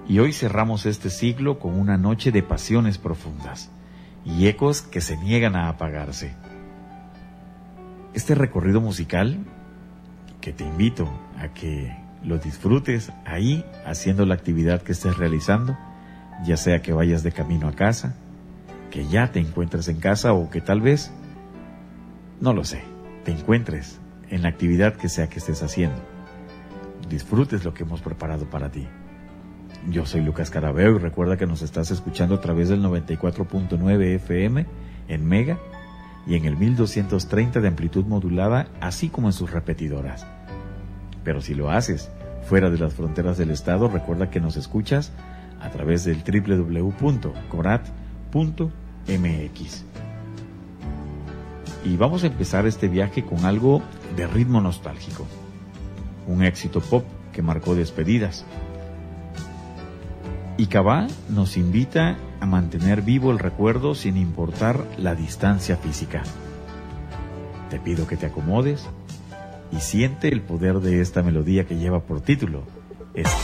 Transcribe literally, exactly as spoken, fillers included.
Y hoy cerramos este siglo con una noche de pasiones profundas y ecos que se niegan a apagarse. Este recorrido musical, que te invito a que lo disfrutes ahí, haciendo la actividad que estés realizando, ya sea que vayas de camino a casa, que ya te encuentres en casa o que tal vez, no lo sé, te encuentres en la actividad que sea que estés haciendo. Disfrutes lo que hemos preparado para ti. Yo soy Lucas Carabeo y recuerda que nos estás escuchando a través del noventa y cuatro punto nueve F M en Mega y en el mil doscientos treinta de amplitud modulada, así como en sus repetidoras. Pero si lo haces fuera de las fronteras del estado, recuerda que nos escuchas a través del doble u doble u doble u punto corat punto m x. Y vamos a empezar este viaje con algo de ritmo nostálgico, un éxito pop que marcó despedidas. Y Cabá nos invita a mantener vivo el recuerdo sin importar la distancia física. Te pido que te acomodes y siente el poder de esta melodía que lleva por título